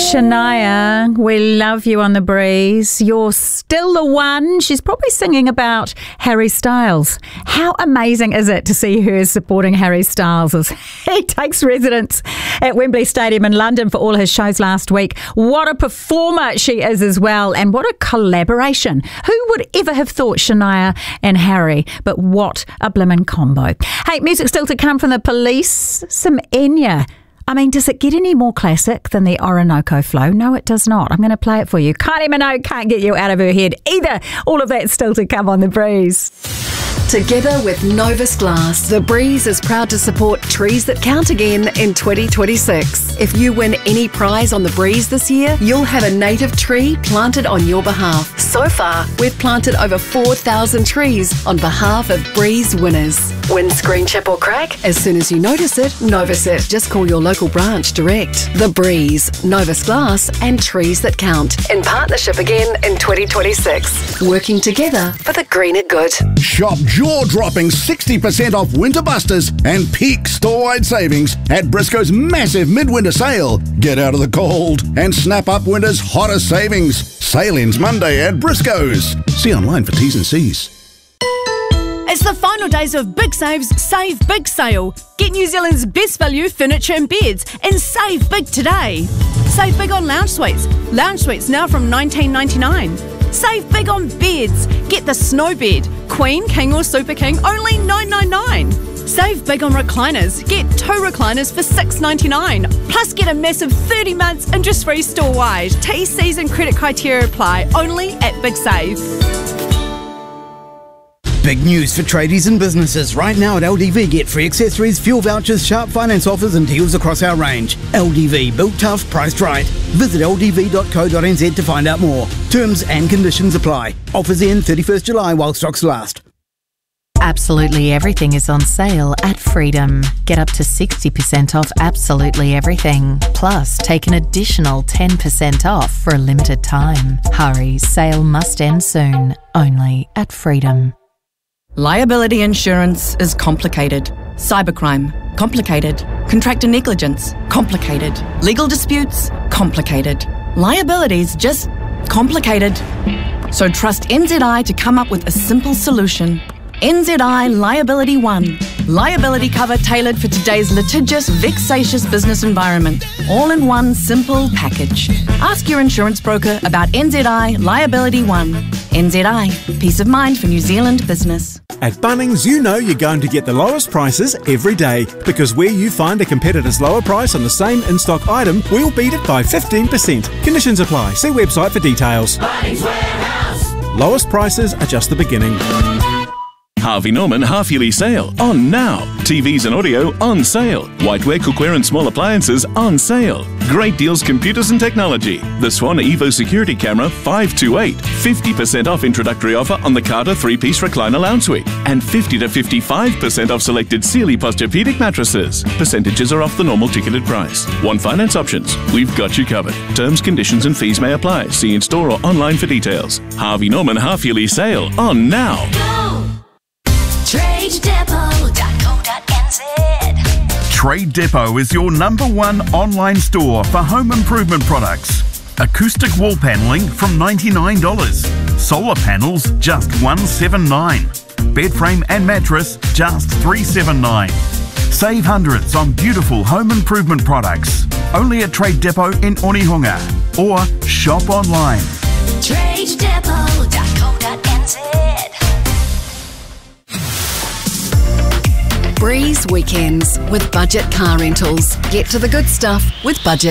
Shania, we love you on the breeze. You're still the one. She's probably singing about Harry Styles. How amazing is it to see her supporting Harry Styles as he takes residence at Wembley Stadium in London for all his shows last week. What a performer she is as well, and what a collaboration. Who would ever have thought Shania and Harry? But what a blimmin' combo. Hey, music still to come from the Police. Some Enya. I mean, does it get any more classic than the Orinoco Flow? No, it does not. I'm going to play it for you. Kylie Minogue can't get you out of her head either. All of that's still to come on The Breeze. Together with Novus Glass, The Breeze is proud to support Trees That Count again in 2026. If you win any prize on The Breeze this year, you'll have a native tree planted on your behalf. So far, we've planted over 4,000 trees on behalf of Breeze winners. Windscreen chip or crack? As soon as you notice it, Novus it. Just call your local branch direct. The Breeze, Novus Glass and Trees That Count. In partnership again in 2026. Working together for the greener good. Shop jaw-dropping 60% off Winter Busters and peak store-wide savings at Briscoe's massive midwinter sale. Get out of the cold and snap up winter's hottest savings. Sale ends Monday at Briscoe's. See online for T's and C's. It's the final days of Big Save's Save Big Sale. Get New Zealand's best value furniture and beds and save big today. Save big on lounge suites. Lounge suites now from $19.99. Save big on beds. Get the snow bed, Queen, King or Super King, only $9.99. Save big on recliners. Get 2 recliners for $6.99. Plus get a massive 30 months interest-free store-wide. T&Cs and credit criteria apply only at Big Save. Big news for tradies and businesses. Right now at LDV, get free accessories, fuel vouchers, sharp finance offers and deals across our range. LDV, built tough, priced right. Visit ldv.co.nz to find out more. Terms and conditions apply. Offers end 31st July while stocks last. Absolutely everything is on sale at Freedom. Get up to 60% off absolutely everything. Plus, take an additional 10% off for a limited time. Hurry, sale must end soon. Only at Freedom. Liability insurance is complicated. Cybercrime, complicated. Contractor negligence, complicated. Legal disputes, complicated. Liabilities, just complicated. So trust NZI to come up with a simple solution. NZI Liability One. Liability cover tailored for today's litigious, vexatious business environment. All in one simple package. Ask your insurance broker about NZI Liability One. NZI, peace of mind for New Zealand business. At Bunnings, you know you're going to get the lowest prices every day, because where you find a competitor's lower price on the same in-stock item, we'll beat it by 15%. Conditions apply. See website for details. Bunnings Warehouse. Lowest prices are just the beginning. Harvey Norman half-yearly sale on now. TVs and audio on sale. Whiteware, cookware and small appliances on sale. Great deals computers and technology. The Swan Evo security camera 528. 50% off introductory offer on the Carter 3-piece recliner lounge suite. And 50 to 55% off selected Sealy Posturepedic mattresses. Percentages are off the normal ticketed price. Want finance options? We've got you covered. Terms, conditions and fees may apply. See in store or online for details. Harvey Norman half-yearly sale on now. TradeDepot.co.nz. Trade Depot is your #1 online store for home improvement products. Acoustic wall panelling from $99. Solar panels just $179. Bed frame and mattress just $379. Save hundreds on beautiful home improvement products. Only at Trade Depot in Onehunga. Or shop online. TradeDepot.co.nz. Breeze Weekends with Budget Car Rentals. Get to the good stuff with Budget.